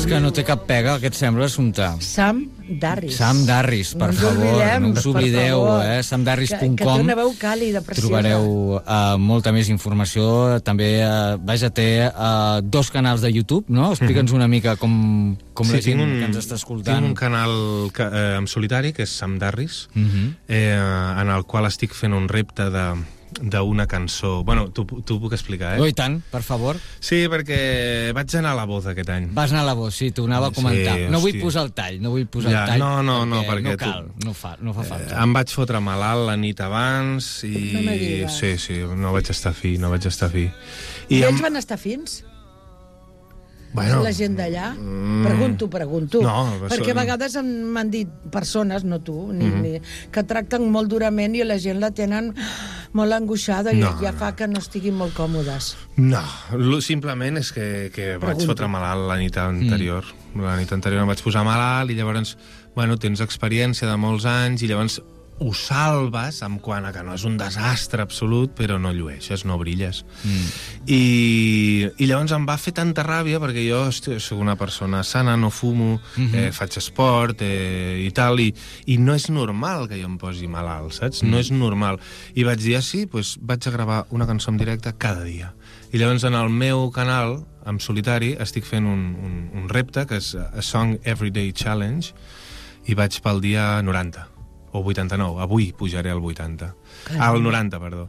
És que no té cap pega, què et sembla, Assumpta? Sam Darris. Sam Darris, per favor, no us oblideu, samdarris.com. Que té una veu càlida, preciosa. Trobareu molta més informació. També, vaja, té 2 canals de YouTube, no? Explica'ns una mica com la gent que ens està escoltant. Tinc un canal en solitari, que és Sam Darris, en el qual estic fent un repte d'una cançó. Bueno, t'ho puc explicar, Oh, i tant, per favor. Sí, perquè vaig anar a la Voz aquest any. Vas anar a la Voz, sí, t'ho anava a comentar. Sí, no vull posar el tall, no vull posar el tall. No, perquè no cal, no fa falta. Em vaig fotre malalt la nit abans i... No me digues. Sí, no vaig estar fi. I ells van estar fins? Bueno, la gent d'allà? Pregunto. No, perquè a vegades m'han dit persones, no tu, que tracten molt durament i la gent la tenen molt angoixada i ja fa que no estiguin molt còmodes. No, simplement és que vaig fotre malalt la nit anterior. La nit anterior em vaig posar malalt i llavors, bueno, tens experiència de molts anys i llavors ho salves en quant a que no és un desastre absolut, però no llueixes, no brilles. I llavors em va fer tanta ràbia perquè jo soc una persona sana, no fumo, faig esport i tal, i no és normal que jo em posi malalt, saps? No és normal. I vaig dir, sí, doncs vaig a gravar una cançó en directe cada dia. I llavors en el meu canal, en solitari, estic fent un repte, que és A Song Everyday Challenge, i vaig pel dia 90. O 89, avui pujaré al 80. Al 90, perdó.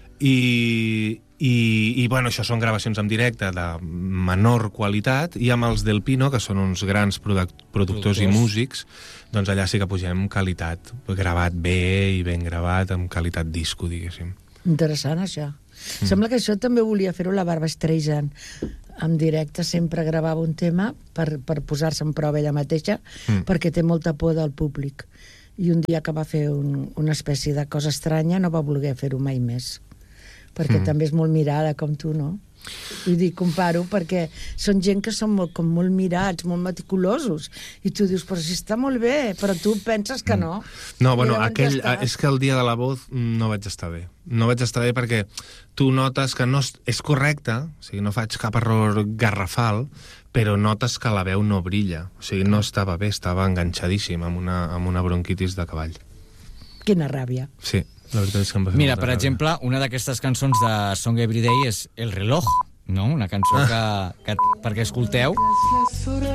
I bueno, això són gravacions en directe de menor qualitat, i amb els del Pino, que són uns grans productors i músics, doncs allà sí que pugem qualitat, gravat bé i ben gravat, amb qualitat disco, diguéssim. Interessant, això. Sembla que això també volia fer-ho la Barbra Streisand. En directe sempre gravava un tema per posar-se en prova ella mateixa, perquè té molta por del públic. I un dia que va fer una espècie de cosa estranya no va voler fer-ho mai més, perquè també és molt mirada com tu, no? Vull dir, comparo, perquè són gent que són molt mirats, molt meticulosos, i tu dius, però si està molt bé, però tu penses que no. No, bueno, és que el dia de la Voz no vaig estar bé. No vaig estar bé perquè tu notes que no és correcte, o sigui, no faig cap error garrafal, però notes que la veu no brilla. O sigui, no estava bé, estava enganxadíssim amb una bronquitis de cavall. Quina ràbia. Sí, la veritat és que em va fer Mira, molta per ràbia. exemple, una d'aquestes cançons de Song Everyday és El reloj, no? Una cançó que perquè escolteu